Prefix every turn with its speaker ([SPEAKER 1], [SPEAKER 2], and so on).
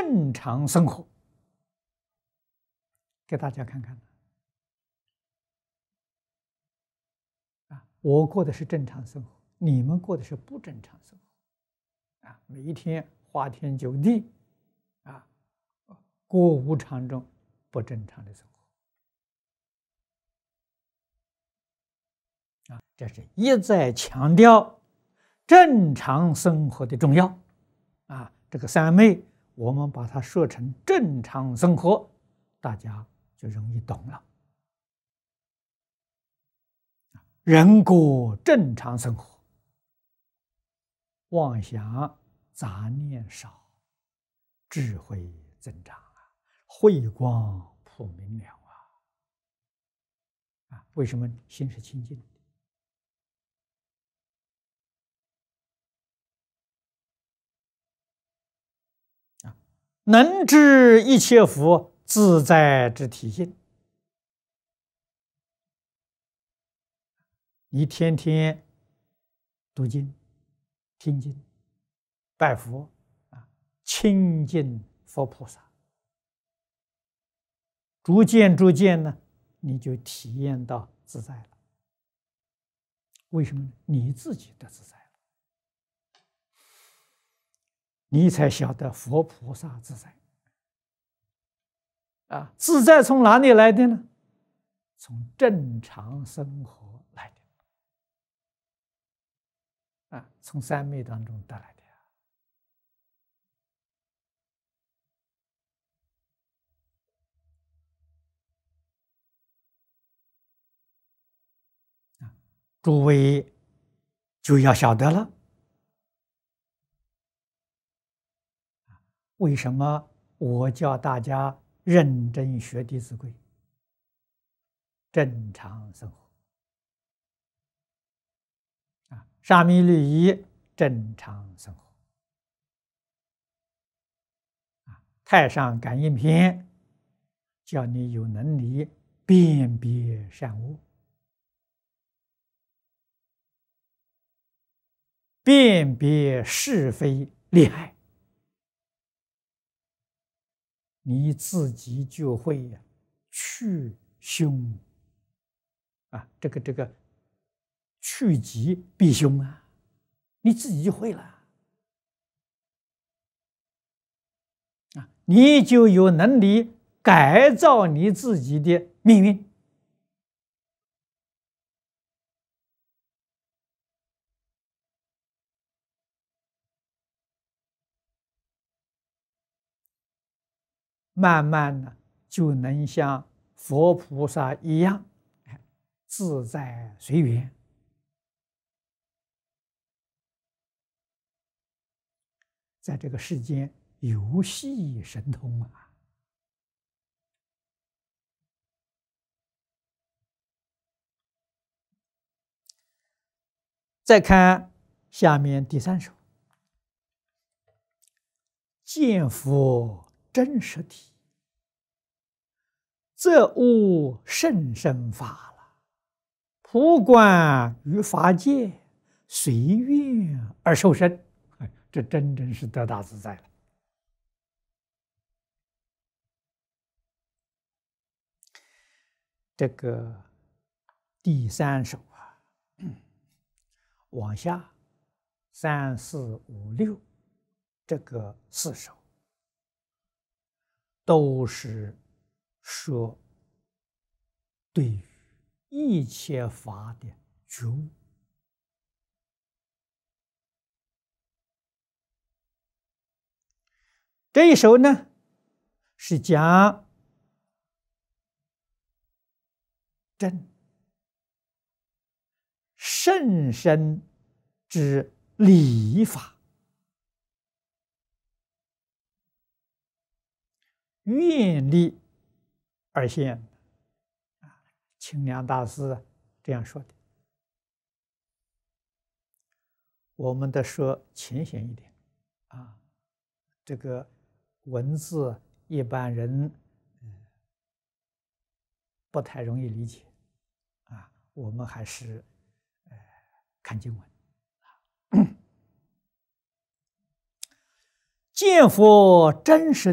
[SPEAKER 1] 正常生活，给大家看看。我过的是正常生活，你们过的是不正常生活。每一天花天酒地，过无常中不正常的生活。这是一再强调正常生活的重要。这个三昧，我们把它说成正常生活，大家就容易懂了。人过正常生活，妄想杂念少，智慧增长慧光普明了为什么心是清净的？能知一切佛自在之体性。你天天读经、听经、拜佛亲近佛菩萨，逐渐呢，你就体验到自在了。为什么？你自己的自在了，你才晓得佛菩萨自在。自在从哪里来的呢？从正常生活来的。从三昧当中得来的。诸位就要晓得了，为什么我叫大家认真学《弟子规》，正常生活。沙弥律仪，正常生活。太上感应篇，叫你有能力辨别善恶，辨别是非利害，你自己就会去凶这个趋吉避凶你自己就会了你就有能力改造你自己的命运。慢慢的就能像佛菩萨一样自在随缘，在这个世间游戏神通再看下面第3首，见佛真实体，则悟甚深法了。普观于法界，随愿而受生。这真是得大自在了。这个第3首往下3、4、5、6这个4首都是说对于一切法的觉悟。这一首呢，是讲真甚深之理法，愿力而现。清凉大师这样说的。我们的说浅显一点这个文字一般人不太容易理解我们还是看经文。见佛真实